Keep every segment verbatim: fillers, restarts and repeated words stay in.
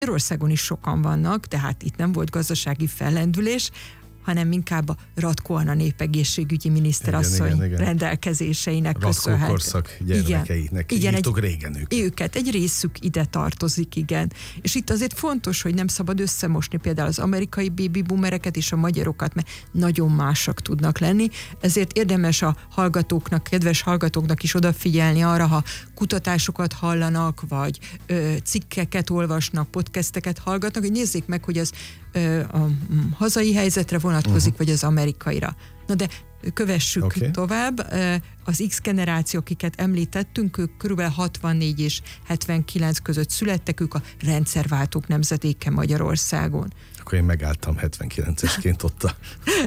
Magyarországon is sokan vannak, tehát itt nem volt gazdasági fellendülés, hanem inkább a Ratko Anna népegészségügyi miniszterasszony igen, igen, igen. rendelkezéseinek köszönhető. Ratko korszak gyermekeinek igen, hívtuk régen őket. Őket, egy részük ide tartozik, igen. És itt azért fontos, hogy nem szabad összemosni például az amerikai baby boomereket és a magyarokat, mert nagyon másak tudnak lenni, ezért érdemes a hallgatóknak, kedves hallgatóknak is odafigyelni arra, ha kutatásokat hallanak, vagy ö, cikkeket olvasnak, podcasteket hallgatnak, hogy nézzék meg, hogy az ö, a hazai helyzetre vonatkozik, uh-huh. vagy az amerikaira. Na de kövessük okay. tovább. Az X generáció, akiket említettünk, ők kb. hatvannégy és hetvenkilenc között születtek, ők a rendszerváltók nemzedéke Magyarországon. Akkor én megálltam hetvenkilencesként ott a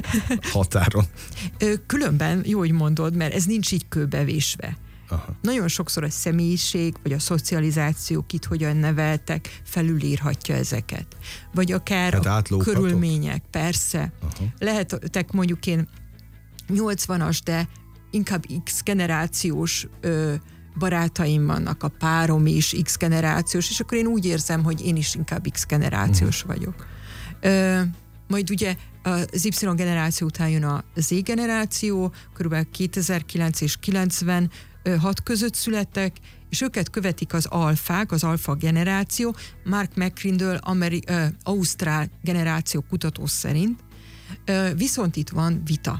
határon. Különben jó, hogy mondod, mert ez nincs így kőbevésve. Aha. Nagyon sokszor a személyiség, vagy a szocializáció, kit hogyan neveltek, felülírhatja ezeket. Vagy akár hát a körülmények, persze. Aha. Lehetek mondjuk én nyolcvanas, de inkább X generációs ö, barátaim vannak, a párom is X generációs, és akkor én úgy érzem, hogy én is inkább X generációs uh-huh. vagyok. Ö, majd ugye az Y generáció után jön a Z generáció, körülbelül kétezer-kilenc és kilencvenhat között születtek, és őket követik az alfák, az alfa generáció, Mark McCrindle, Ameri- ö, ausztrál generáció kutató szerint. Ö, viszont itt van vita,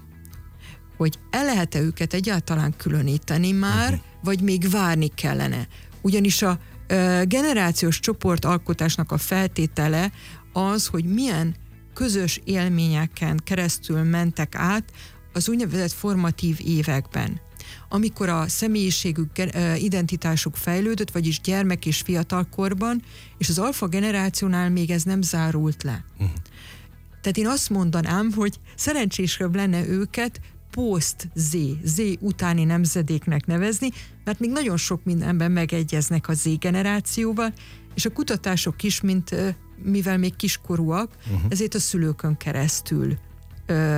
hogy el lehet-e őket egyáltalán különíteni már, uh-huh. vagy még várni kellene. Ugyanis a ö, generációs csoportalkotásnak a feltétele az, hogy milyen közös élményeken keresztül mentek át az úgynevezett formatív években, amikor a személyiségük, identitásuk fejlődött, vagyis gyermek és fiatalkorban, és az alfa generációnál még ez nem zárult le. Uh-huh. Tehát én azt mondanám, hogy szerencsésebb lenne őket post-Z, Z utáni nemzedéknek nevezni, mert még nagyon sok mindenben megegyeznek a Z generációval, és a kutatások is, mint mivel még kiskorúak, uh-huh. ezért a szülőkön keresztül ö,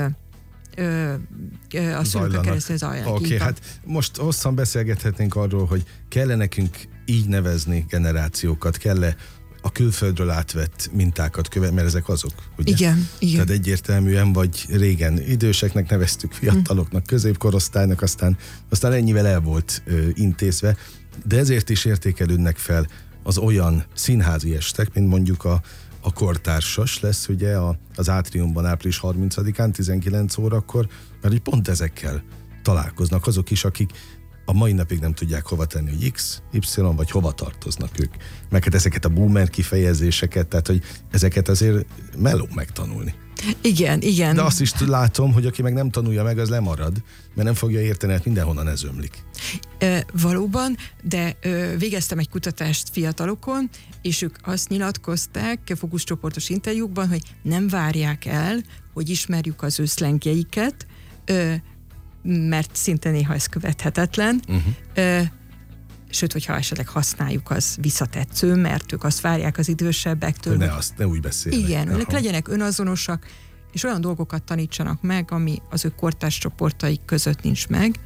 ö, ö, a szülőkön keresztül zajlanak. Oké, okay, hát most hosszan beszélgethetnénk arról, hogy kell-e nekünk így nevezni generációkat, kell-e a külföldről átvett mintákat követni, mert ezek azok, ugye? Igen, igen. Tehát egyértelműen, vagy régen időseknek neveztük, fiataloknak, középkorosztálynak, aztán, aztán ennyivel el volt ö, intézve, de ezért is értékelődnek fel az olyan színházi estek, mint mondjuk a, a kortársas lesz ugye a, az Átriumban április harmincadikán tizenkilenc órakor, mert így pont ezekkel találkoznak azok is, akik a mai napig nem tudják hova tenni, hogy X, Y, vagy hova tartoznak ők. Meg hát ezeket a boomer kifejezéseket, tehát hogy ezeket azért meló megtanulni. Igen, igen. De azt is látom, hogy aki meg nem tanulja meg, az lemarad, mert nem fogja érteni, hogy mindenhonnan ez ömlik. E, valóban, de e, végeztem egy kutatást fiatalokon, és ők azt nyilatkozták fókuszcsoportos interjúkban, hogy nem várják el, hogy ismerjük az ő szlengjeiket, e, mert szinte néha ez követhetetlen, uh-huh. e, sőt, hogyha esetleg használjuk, az visszatetsző, mert ők azt várják az idősebbektől. Ne azt, ne úgy beszélnek. Igen, ők legyenek önazonosak, és olyan dolgokat tanítsanak meg, ami az ő kortárs csoportaik között nincs meg.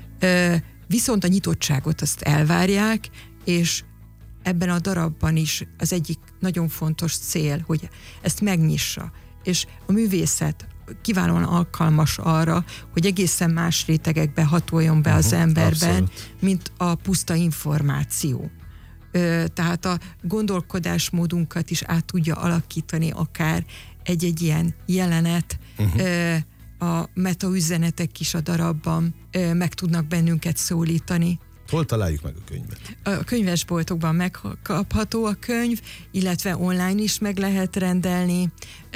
E, viszont a nyitottságot azt elvárják, és ebben a darabban is az egyik nagyon fontos cél, hogy ezt megnyissa. És a művészet kiválóan alkalmas arra, hogy egészen más rétegekbe hatoljon be uh-huh, az emberben, abszolút. Mint a puszta információ. Ö, tehát a gondolkodásmódunkat is át tudja alakítani akár egy-egy ilyen jelenet, uh-huh. ö, a metaüzenetek is a darabban ö, meg tudnak bennünket szólítani. Hol találjuk meg a könyvet? A könyvesboltokban megkapható a könyv, illetve online is meg lehet rendelni.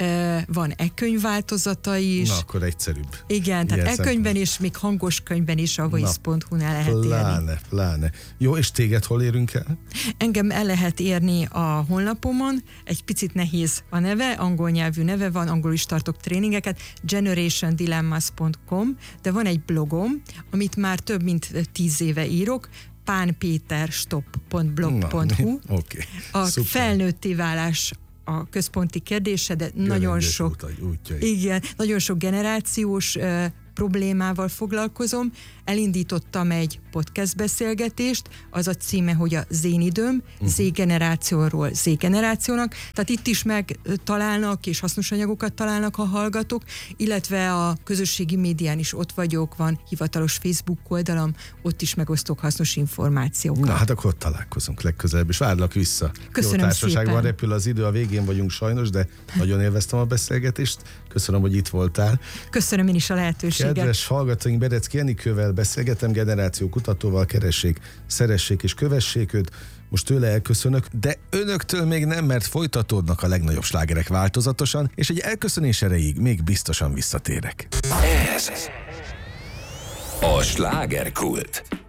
Van e-könyv változata is. Na, akkor egyszerűbb. Igen, tehát ilyen e-könyvben is, még hangos könyvben is a voice pont hu-nál lehet pláne, érni. Pláne. Jó, és téged hol érünk el? Engem el lehet érni a honlapomon, egy picit nehéz a neve, angol nyelvű neve van, angolul is tartok tréningeket, generation dilemmas pont com, de van egy blogom, amit már több mint tíz éve írok, pánpéterstop pont blog pont hu. Okay. A Szuper. Felnőtté válás a központi kérdése, de nagyon sok, útjai. igen, nagyon sok generációs uh, problémával foglalkozom. Elindítottam egy podcast beszélgetést, az a címe, hogy a Z-időm, uh-huh. Z-generációról Z-generációnak. Tehát itt is megtalálnak és hasznos anyagokat találnak a hallgatók, illetve a közösségi médián is ott vagyok, van hivatalos Facebook oldalam, ott is megosztok hasznos információkat. Na hát akkor ott találkozunk legközelebb, és várlak vissza. Köszönöm Jó társaságban szépen. repül az idő, a végén vagyunk sajnos, de nagyon élveztem a beszélgetést. Köszönöm, hogy itt voltál. Köszönöm én is a lehetőséget. Kedves hallgatóink, Berecki Enikővel beszélgetem, generáció kutatóval, keressék, szeressék és kövessék őt. Most tőle elköszönök, de önöktől még nem, mert folytatódnak a legnagyobb slágerek változatosan, és egy elköszönés erejéig még biztosan visszatérek. Ez a Slágerkult.